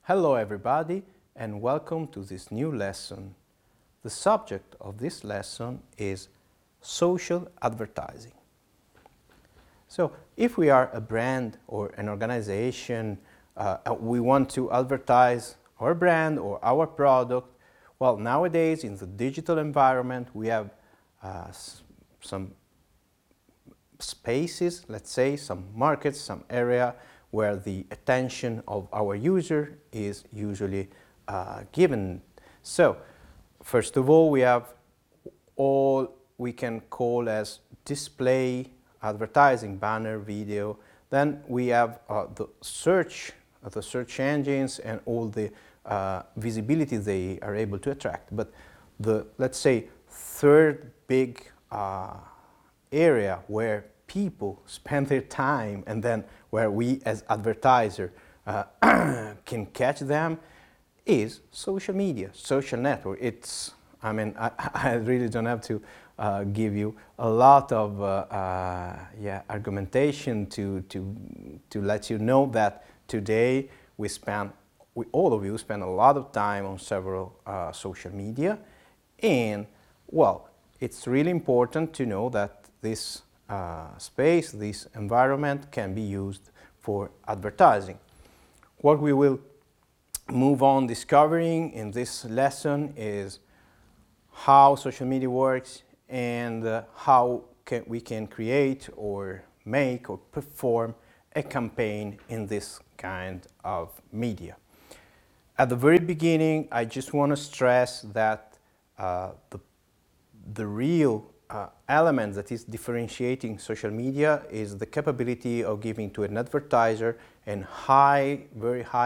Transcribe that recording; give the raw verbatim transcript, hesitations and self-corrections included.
Hello everybody and welcome to this new lesson. The subject of this lesson is social advertising. So if we are a brand or an organization, uh, we want to advertise our brand or our product. Well, nowadays in the digital environment we have uh, some spaces, let's say, some markets, some area where the attention of our user is usually uh, given. So, first of all, we have all we can call as display, advertising, banner, video. Then we have uh, the search, uh, the search engines and all the uh, visibility they are able to attract. But the, let's say, third big uh, area where people spend their time and then where we as advertiser uh, can catch them is social media, social network. It's, I mean, I, I really don't have to uh, give you a lot of uh, uh, yeah, argumentation to, to, to let you know that today we spend, we, all of you spend a lot of time on several uh, social media, and well, it's really important to know that this uh, space, this environment can be used for advertising. What we will move on discovering in this lesson is how social media works and uh, how can we can create or make or perform a campaign in this kind of media. At the very beginning, I just want to stress that uh, the, the real uh, element that is differentiating social media is the capability of giving to an advertiser a high, very high